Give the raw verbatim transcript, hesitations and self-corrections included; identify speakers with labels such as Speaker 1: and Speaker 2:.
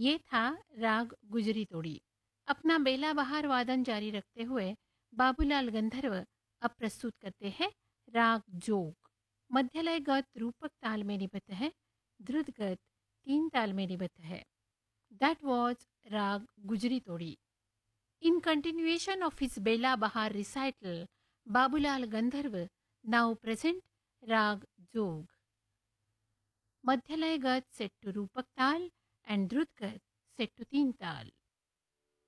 Speaker 1: ये था राग गुजरी तोड़ी। अपना बेला बहार वादन जारी रखते हुए बाबूलाल गंधर्व अब प्रस्तुत करते हैं राग जोग। मध्यलय गत रूपक ताल में निबद्ध है, द्रुत गत तीन ताल में निबद्ध है। दैट वॉज राग गुजरी तोड़ी। In continuation of his Bela Bahar recital, Babulal Gandharv now present Rag Jog. Madhyalay Gat set to Rupak Tal and Drut Gat set to Teen Tal.